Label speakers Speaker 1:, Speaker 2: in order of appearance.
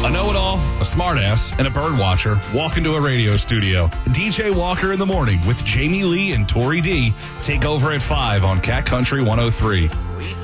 Speaker 1: A know-it-all, a smartass, and a bird watcher walk into a radio studio. DJ Walker in the Morning with Jamie Lee and Tori D take over at 5 on Cat Country 103.